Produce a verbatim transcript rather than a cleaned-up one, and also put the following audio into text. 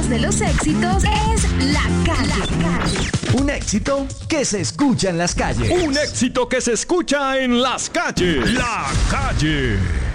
más de los éxitos es La Calle. La Calle. Un éxito que se escucha en las calles. Un éxito que se escucha en las calles. La Calle.